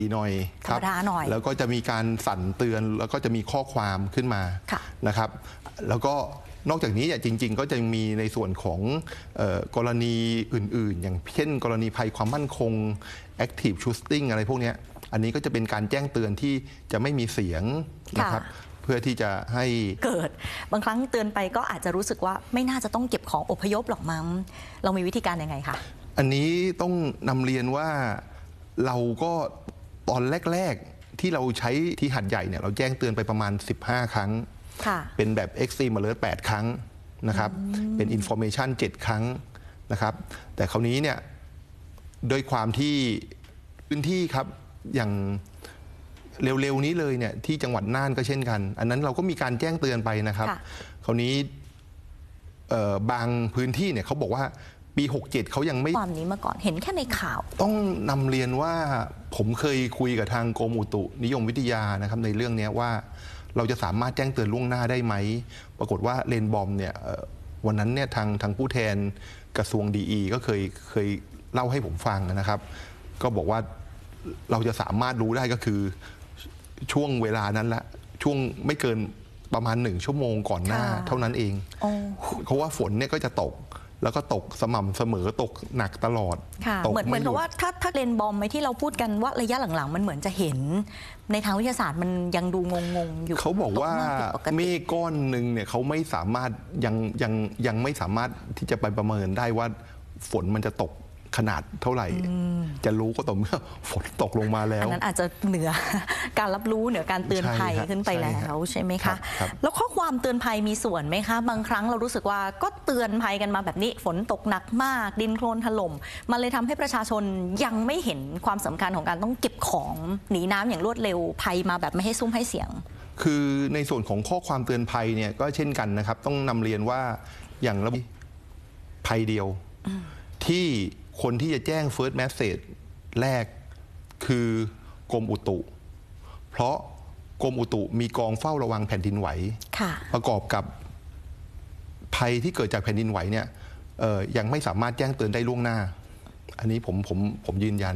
หน่อยครับแล้วก็จะมีการสั่นเตือนแล้วก็จะมีข้อความขึ้นมานะครับแล้วก็นอกจากนี้จริงๆก็จะมีในส่วนของกรณีอื่นๆอย่างเช่นกรณีภัยความมั่นคง Active Shooting อะไรพวกนี้อันนี้ก็จะเป็นการแจ้งเตือนที่จะไม่มีเสียงนะครับเพื่อที่จะให้เกิดบางครั้งเตือนไปก็อาจจะรู้สึกว่าไม่น่าจะต้องเก็บของอพยพหรอกมั้งเรามีวิธีการยังไงคะอันนี้ต้องนำเรียนว่าเราก็ตอนแรกๆที่เราใช้ที่หัดใหญ่เนี่ยเราแจ้งเตือนไปประมาณ15 ครั้งเป็นแบบ Extreme Alert 8 ครั้งนะครับเป็น Information 7 ครั้งนะครับแต่คราวนี้เนี่ยด้วยความที่พื้นที่ครับอย่างเร็วๆนี้เลยเนี่ยที่จังหวัดน่านก็เช่นกันอันนั้นเราก็มีการแจ้งเตือนไปนะครับคราวนี้บางพื้นที่เนี่ยเขาบอกว่าปี67เขายังไม่ความนี้มาก่อนเห็นแค่ในข่าวต้องนำเรียนว่าผมเคยคุยกับทางกรมอุตุนิยมวิทยานะครับในเรื่องนี้ว่าเราจะสามารถแจ้งเตือนล่วงหน้าได้ไหมปรากฏว่าเรนบอมเนี่ยวันนั้นเนี่ยทางผู้แทนกระทรวงดีก็เคยเล่าให้ผมฟังนะครับก็บอกว่าเราจะสามารถรู้ได้ก็คือช่วงเวลานั้นละช่วงไม่เกินประมาณ1 ชั่วโมงก่อนหน้าเท่านั้นเองเพราะว่าฝนเนี่ยก็จะตกแล้วก็ตกสม่ำเสมอตกหนักตลอดเหมือนกับว่าถ้าเรนบอมไหมที่เราพูดกันว่าระยะหลังๆมันเหมือนจะเห็นในทางวิทยาศาสตร์มันยังดูงงๆอยู่เขาบอกว่าเมฆก้อนหนึ่งเนี่ยเขาไม่สามารถยังไม่สามารถที่จะไปประเมินได้ว่าฝนมันจะตกขนาดเท่าไหร่จะรู้ก็ต่อเมื่อฝนตกลงมาแล้วอันนั้นอาจจะเหนือการรับรู้เหนือการเตือนภัยขึ้นไปแล้วใช่ไหมคะแล้วข้อความเตือนภัยมีส่วนไหมคะบางครั้งเรารู้สึกว่าก็เตือนภัยกันมาแบบนี้ฝนตกหนักมากดินโคลนถล่มมันเลยทำให้ประชาชนยังไม่เห็นความสำคัญของการต้องเก็บของหนีน้ำอย่างรวดเร็วภัยมาแบบไม่ให้ซุ่มให้เสียงคือในส่วนของข้อความเตือนภัยเนี่ยก็เช่นกันนะครับต้องนำเรียนว่าอย่างระบบภัยเดียวที่คนที่จะแจ้ง First Message แรกคือกรมอุตุเพราะกรมอุตุมีกองเฝ้าระวังแผ่นดินไหวประกอบกับภัยที่เกิดจากแผ่นดินไหวเนี่ยยังไม่สามารถแจ้งเตือนได้ล่วงหน้าอันนี้ผมยืนยัน